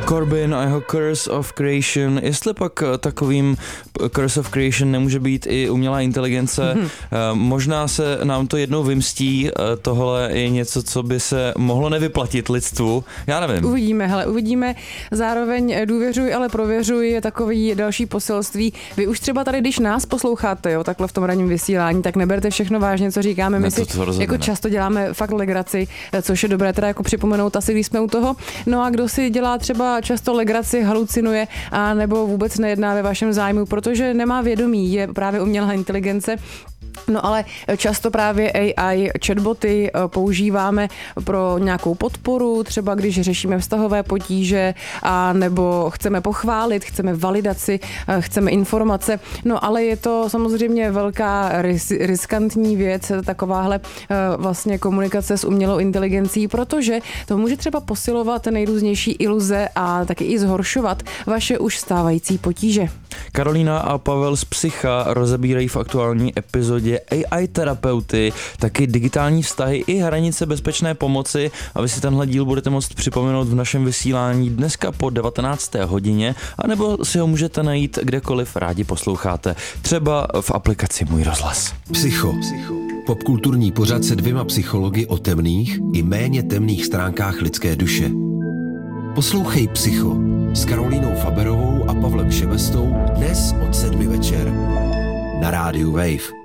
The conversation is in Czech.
Corbin a jeho Curse of Creation. Jestli pak takovým Curse of Creation nemůže být i umělá inteligence, možná se nám to jednou vymstí, tohle je něco, co by se mohlo nevyplatit lidstvu, já nevím. Uvidíme. Zároveň důvěřuj, ale prověřuj, je takový další poselství. Vy už třeba tady, když nás posloucháte, jo, takhle v tom ranním vysílání, tak neberte všechno vážně, co říkáme. My si jako často děláme fakt legraci, což je dobré teda jako připomenout asi, když jsme u toho. No a kdo si dělá třeba často legraci, halucinuje a nebo vůbec nejedná ve vašem zájmu, protože nemá vědomí, je právě umělá inteligence. No ale často právě AI chatboty používáme pro nějakou podporu, třeba když řešíme vztahové potíže a nebo chceme pochválit, chceme validaci, chceme informace. No ale je to samozřejmě velká riskantní věc, takováhle vlastně komunikace s umělou inteligencí, protože to může třeba posilovat nejrůznější iluze a taky i zhoršovat vaše už stávající potíže. Karolína a Pavel z Psycha rozebírají v aktuální epizodě AI terapeuty, taky digitální vztahy i hranice bezpečné pomoci a vy si tenhle díl budete moct připomenout v našem vysílání dneska po 19. hodině, anebo si ho můžete najít kdekoliv rádi posloucháte, třeba v aplikaci Můj rozhlas. Psycho. Popkulturní pořad se 2 psychologi o temných i méně temných stránkách lidské duše. Poslouchej Psycho s Karolínou Faberovou a Pavlem Šebestou dnes od 7 večer na rádiu Wave.